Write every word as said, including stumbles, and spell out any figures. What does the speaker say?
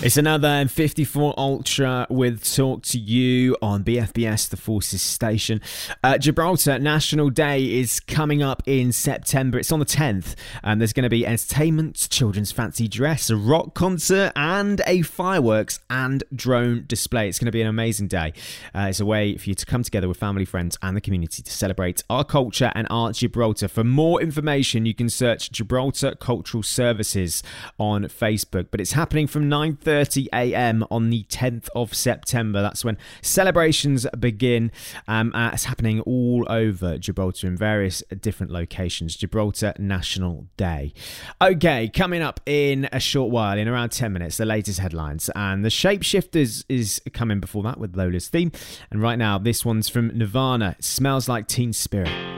It's another M fifty-four Ultra with Talk to You on B F B S, the Forces station. Uh, Gibraltar National Day is coming up in September. It's on the tenth. Um, there's going to be entertainment, children's fancy dress, a rock concert, and a fireworks and drone display. It's going to be an amazing day. Uh, it's a way for you to come together with family, friends, and the community to celebrate our culture and our Gibraltar. For more information, you can search Gibraltar Cultural Services on Facebook. But it's happening from nine thirty a.m. on the tenth of September. That's when celebrations begin. Um, uh, it's happening all over Gibraltar in various different locations. Gibraltar National Day. Okay, coming up in a short while, in around ten minutes, the latest headlines. And the Shapeshifters is coming before that with Lola's theme. And right now, this one's from Nirvana. It Smells Like Teen Spirit.